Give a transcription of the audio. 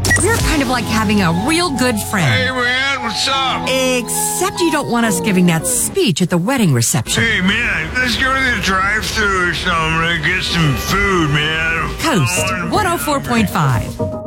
We're kind of like having a real good friend. Hey, man, what's up? Except you don't want us giving that speech at the wedding reception. Hey, man, let's go to the drive-thru or something and get some food, man. Coast 104.5.